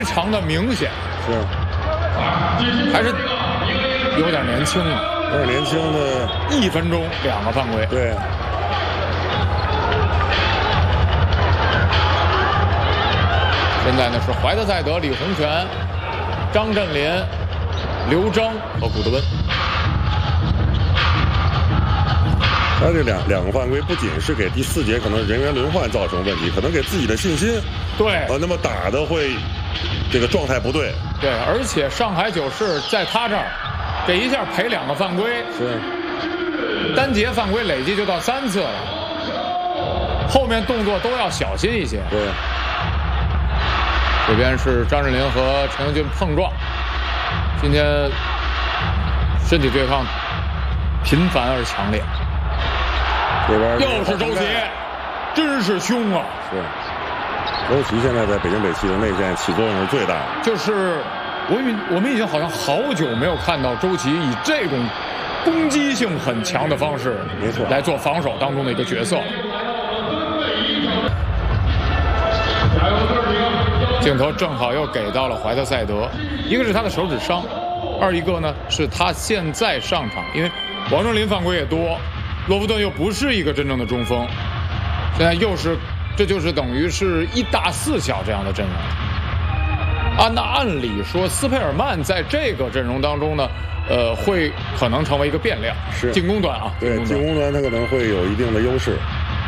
常的明显， 是， 还是有点年轻了， 有点年轻的 1分钟2个犯规。 对。 现在呢是怀特塞德、李洪权、张镇麟、刘铮和古德温。 他这两个犯规不仅是给第4节可能人员轮换造成问题，可能给自己的信心， 对， 那么打的会这个状态不对。 对，而且上海九世在他这儿，这一下赔2个犯规， 是单节犯规累计就到3次了，后面动作都要小心一些。 对， 这边是张镇麟和陈英俊碰撞，今天身体对抗频繁而强烈。 这边又是周琦，真是凶啊！ 是，周琦现在在北京北汽的内线起作用是最大的。 就是我们已经好像好久没有看到周琦以这种攻击性很强的方式， 没错， 来做防守当中的一个角色。镜头正好又给到了怀特塞德，一个是他的手指伤，二一个呢是他现在上场，因为王哲林犯规也多，罗弗顿又不是一个真正的中锋，现在又是，这就是等于是1大4小这样的阵容。那按理说斯佩尔曼在这个阵容当中呢，会可能成为一个变量， 是进攻端啊， 对，进攻端他可能会有一定的优势。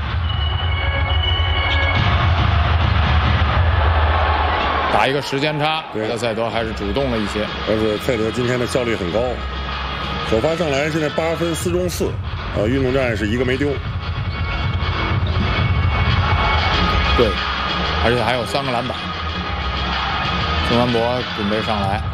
打一个时间差，怀特塞德还是主动了一些。 而且塞德今天的效率很高，首发上来现在8分4中4，运动战是1个没丢。 对，而且还有3个篮板。孙安博准备上来，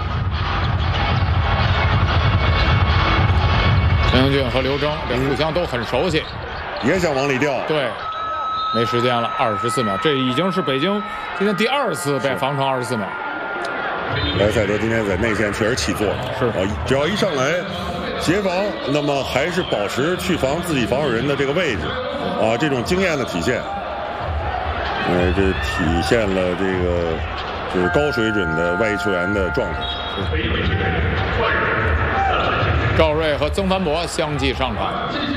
陈英俊和刘铮这互相都很熟悉， 也想往里掉。 对，没时间了，24秒，这已经是北京今天第2次被防成24秒。 莱塞德今天在内线确实起作， 是只要一上来协防，那么还是保持去防自己防守人的这个位置，这种经验的体现，这体现了这个就是高水准的外裔球员的状态。 赵睿和曾凡博相继上场。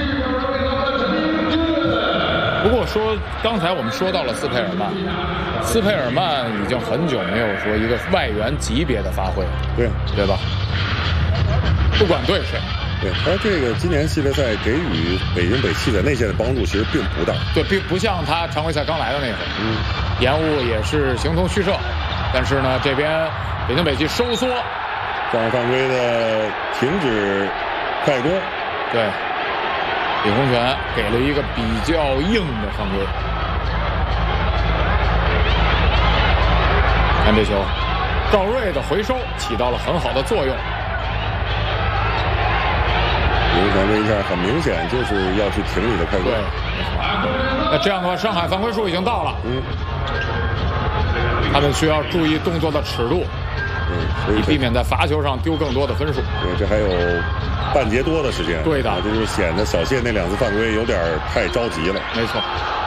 不过说，刚才我们说到了斯佩尔曼，斯佩尔曼已经很久没有说一个外援级别的发挥了，对吧？不管对谁， 对，他这个今年系列赛给予北京北汽在内线的帮助其实并不大， 对，并不像他常规赛刚来的那会儿，延误也是形同虚设。但是呢，这边北京北汽收缩， 犯规的停止快攻， 对。李洪权给了一个比较硬的犯规，看这球，赵睿的回收起到了很好的作用。 李洪权这一下很明显就是要去停你的快攻。 对，那这样的话，上海犯规数已经到了，他们需要注意动作的尺度，以避免在罚球上丢更多的分数。 对，这还有半节多的时间。 对的， 这就是显得小谢那2次犯规有点太着急了。 没错，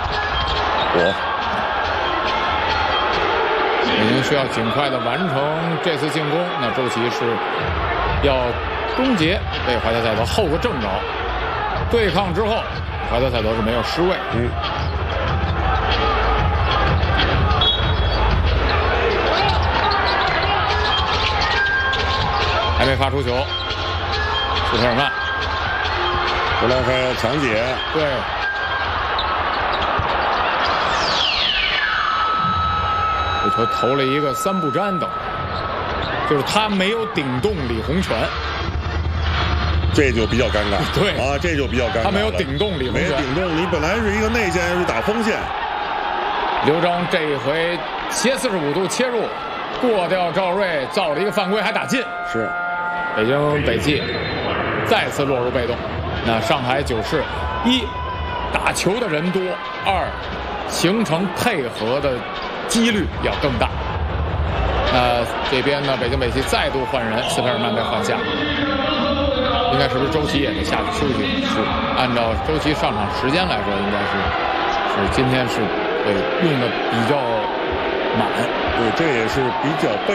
北京需要尽快的完成这次进攻。那周琦是要终结被怀特塞德后个正着对抗之后，怀特塞德是没有失位。还没发出球，斯佩尔曼， 布拉开强解， 对，这球投了一个3不沾等，就是他没有顶动李洪权， 这就比较尴尬。 对这就比较尴尬。 他没有顶动李洪权， 没顶动，你本来是一个内线，是打锋线。 刘铮这一回斜45度切入，过掉赵睿，造了一个犯规，还打进。 是。 北京北汽再次落入被动。那上海九世1打球的人多，2形成配合的几率要更大。那这边呢，北京北汽再度换人，斯佩尔曼被换下，应该是不是周琦也得下去休息？是，按照周琦上场时间来说，应该是今天是用的比较满。 对，这也是比较被